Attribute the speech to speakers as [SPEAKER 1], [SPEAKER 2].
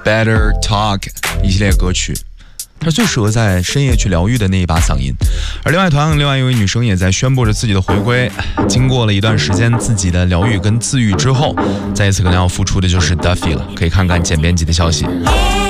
[SPEAKER 1] Better Talk 一系列歌曲，它最适合在深夜去疗愈的那一把嗓音。而另外一位女生也在宣布着自己的回归，经过了一段时间自己的疗愈跟自愈之后，再一次可能要复出的就是 Duffy 了，可以看看简编辑的消息。